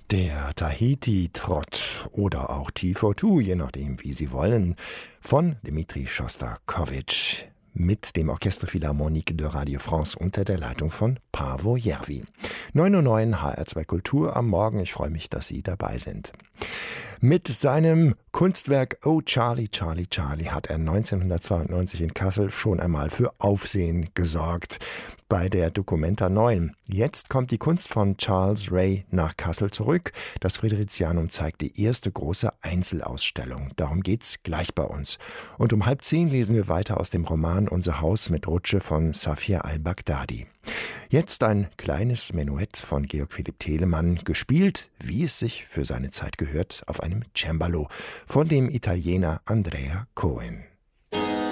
Der Tahiti-Trott oder auch T42, je nachdem, wie Sie wollen, von Dmitri Schostakowitsch mit dem Orchestre Philharmonique de Radio France unter der Leitung von Paavo Järvi. 9:09 HR2 Kultur am Morgen. Ich freue mich, dass Sie dabei sind. Mit seinem Kunstwerk Oh Charlie, Charlie, Charlie hat er 1992 in Kassel schon einmal für Aufsehen gesorgt bei der Documenta 9. Jetzt kommt die Kunst von Charles Ray nach Kassel zurück. Das Fridericianum zeigt die erste große Einzelausstellung. Darum geht's gleich bei uns. Und um 9:30 lesen wir weiter aus dem Roman Unser Haus mit Rutsche von Safia al-Baghdadi. Jetzt ein kleines Menuett von Georg Philipp Telemann, gespielt, wie es sich für seine Zeit gehört, auf einem Cembalo von dem Italiener Andrea Cohen.